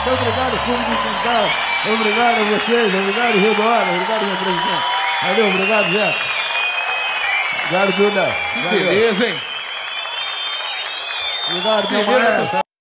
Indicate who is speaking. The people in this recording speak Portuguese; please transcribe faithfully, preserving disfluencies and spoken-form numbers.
Speaker 1: Muito obrigado, público de Quintal. Obrigado a vocês, obrigado, Rio do Hora, obrigado, meu presidente. Valeu, obrigado, Zé. Obrigado, Duda.
Speaker 2: Que beleza, hein?
Speaker 1: Obrigado, meu
Speaker 2: Beleza,
Speaker 1: maestro.